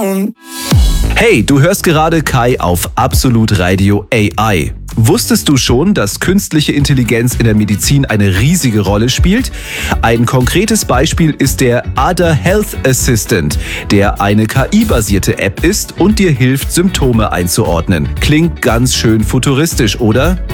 down. Hey, du hörst gerade Kai auf Absolut Radio AI. Wusstest du schon, dass künstliche Intelligenz in der Medizin eine riesige Rolle spielt? Ein konkretes Beispiel ist der Ada Health Assistant, der eine KI-basierte App ist und dir hilft, Symptome einzuordnen. Klingt ganz schön futuristisch, oder?